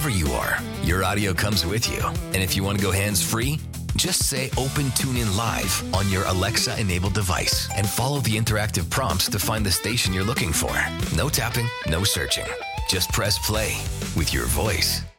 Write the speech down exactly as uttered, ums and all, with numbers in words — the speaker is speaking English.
Wherever you are, your audio comes with you. And if you want to go hands-free, just say Open TuneIn Live on your Alexa-enabled device and follow the interactive prompts to find the station you're looking for. No tapping, no searching. Just press play with your voice.